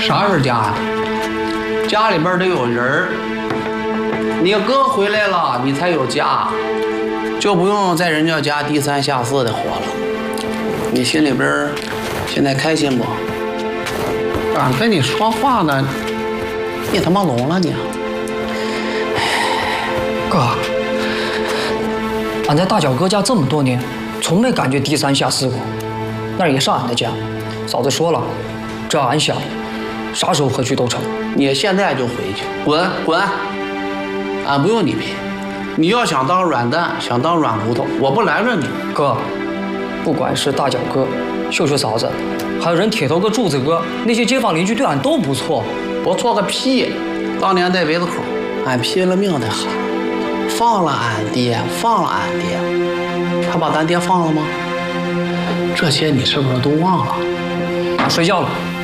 啥是家呀？家里边得有人儿。你哥回来了，你才有家，就不用在人家家低三下四的活了。你心里边现在开心不？俺跟你说话呢，你他妈聋了你？ 哥，俺在大脚哥家这么多年，从没感觉低三下四过。那儿也是俺的家，嫂子说了，只要俺想，啥时候回去都成。 你现在就回去，滚滚！俺不用你陪。你要想当软蛋，想当软骨头，我不拦着你。 哥，不管是大脚哥、秀秀嫂子，还有人铁头哥、柱子哥，那些街坊邻居对俺都不错。 不错个屁！当年在围子口，俺拼了命的喊，放了俺爹，放了俺爹，他把咱爹放了吗？这些你是不是都忘了？ 俺睡觉了。